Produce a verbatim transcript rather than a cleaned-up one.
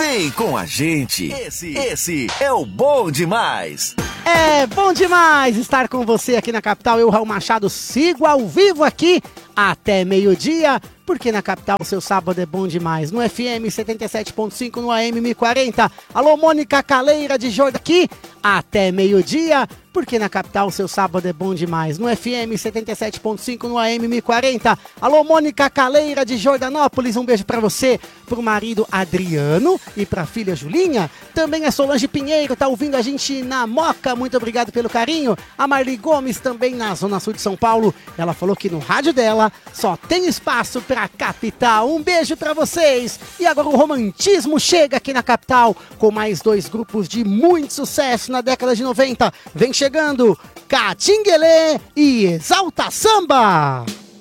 Vem com a gente. Esse, esse é o Bom Demais. É bom demais estar com você aqui na capital. Eu, Raul Machado, sigo ao vivo aqui até meio-dia, porque na capital o seu sábado é bom demais. No F M setenta e sete ponto cinco, no A M mil e quarenta. Alô, Mônica Caleira de Jordan aqui até meio-dia, porque na capital o seu sábado é bom demais. No F M setenta e sete ponto cinco, no A M mil e quarenta. Alô, Mônica Caleira de Jordanópolis, um beijo pra você, pro marido Adriano e pra filha Julinha. Também a Solange Pinheiro tá ouvindo a gente na Moca, muito obrigado pelo carinho. A Marli Gomes também na Zona Sul de São Paulo, ela falou que no rádio dela só tem espaço pra capital. Um beijo pra vocês. E agora o romantismo chega aqui na capital com mais dois grupos de muito sucesso na década de noventa. Vem chegando Catinguelê e Exalta Samba.